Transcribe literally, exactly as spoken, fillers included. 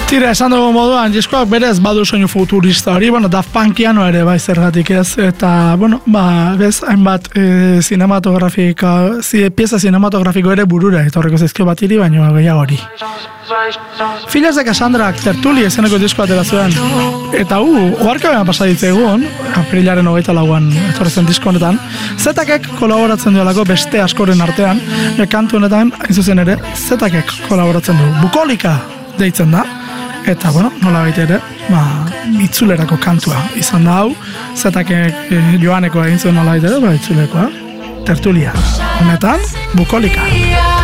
Tira, esan dugu moduan, diskoak berez badu soinu futurista hori, bueno, Daft Punkiano ere bai zergatik ez, eta, bueno, ba, bez, hainbat e, cinematografika, zi, pieza cinematografiko ere burura, eta horreko zaizkio bat iri, baina gehiago hori. Filhas de Cassandrak tertuli ezeneko disko atera zuen, eta hu, uh, oarkabean pasaditze egun, aprilaren hogeita lauan etorrezen disko honetan, Zetakek kolaboratzen duelako beste askoren artean, e, kantu honetan, hain zuzen ere, Zetakek kolaboratzen du, Bukolika deitzen da, eta, bueno, nola baita ere, ba, itzulerako kantua izan da hau, Zetakek e, joanekoa egin zuen nola baita ere, ba, itzulekoa, tertulia. Honetan, Bukolika.